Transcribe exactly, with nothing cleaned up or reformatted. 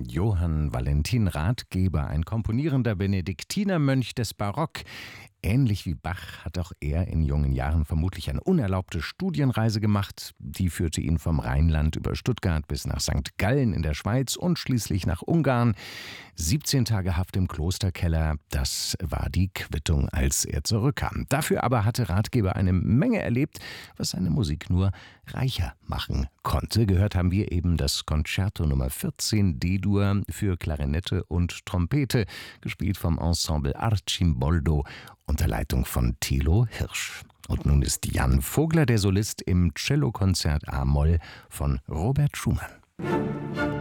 Johann Valentin Rathgeber, ein komponierender Benediktinermönch des Barock. Ähnlich wie Bach hat auch er in jungen Jahren vermutlich eine unerlaubte Studienreise gemacht. Die führte ihn vom Rheinland über Stuttgart bis nach Sankt Gallen in der Schweiz und schließlich nach Ungarn. siebzehn Tage Haft im Klosterkeller, das war die Quittung, als er zurückkam. Dafür aber hatte Rathgeber eine Menge erlebt, was seine Musik nur reicher machen konnte. Gehört haben wir eben das Concerto Nummer vierzehn D-Dur für Klarinette und Trompete, gespielt vom Ensemble Arcimboldo unter Leitung von Thilo Hirsch. Und nun ist Jan Vogler der Solist im Cellokonzert A-Moll von Robert Schumann.